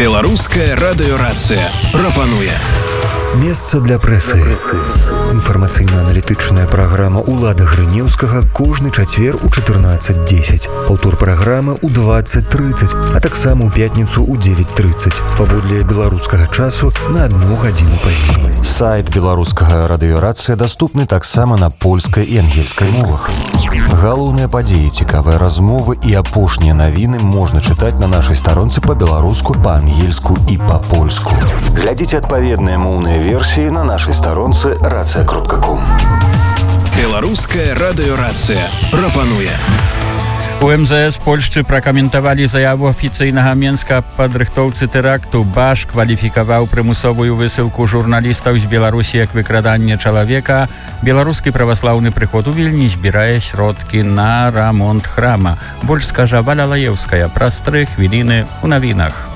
Беларуская радыёрацыя прапануе месца для прэсы. Інфармацыйна-аналітычная праграма «Улада Грынеўскага» кожны чацвер у 14:10. Паўтор праграмы ў 20:30, а таксама ў пятніцу ў 9:30. Паводле беларускага часу на 1 гадзіну пазней. Сайт беларускага радыёрацыя даступны таксама на польскай і ангельскай мовах. Галоўныя падзеі, цікавыя размовы і апошнія навіны можна чытаць на нашай старонцы па-беларуску, па-ангельску і па-польску. Глядзіце адпаведныя моўныя версіі на нашай старонцы racja.com. Беларуская радыёрацыя прапануе. У МЗС Польшчы пракаментавалі заяву афіцыйнага Менска аб падрыхтоўцы тэракту. Баш кваліфікаваў прымусовую высылку журналістаў з Беларусі як выкраданне чалавека. Беларускі праваслаўны прыход у Вільні збірае сродкі на рамонт храма. Больш скажа Валя Лаеўская праз 3 хвіліны ў навінах.